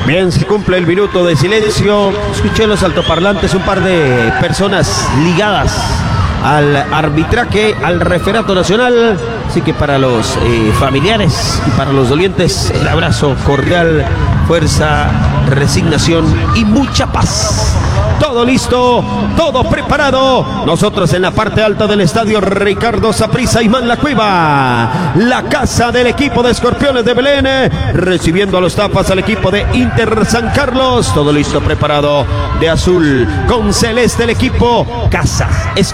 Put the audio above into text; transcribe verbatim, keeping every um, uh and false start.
Bien, se cumple el minuto de silencio. Escuché en los altoparlantes un par de personas ligadas al arbitraje, al referato nacional. Así que para los eh, familiares y para los dolientes, el abrazo cordial, fuerza, resignación y mucha paz. Todo listo, todo preparado. Nosotros en la parte alta del estadio Ricardo Saprissa Imán La Cueva, la casa del equipo de Escorpiones de Belén, recibiendo a los tapas al equipo de Inter San Carlos. Todo listo, preparado, de azul con celeste el equipo Casa.